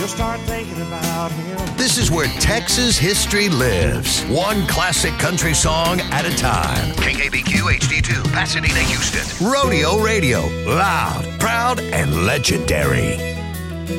you'll start thinking about him. This is where Texas history lives. One classic country song at a time. KKBQ HD2, Pasadena, Houston. Rodeo Radio. Loud, proud, and legendary.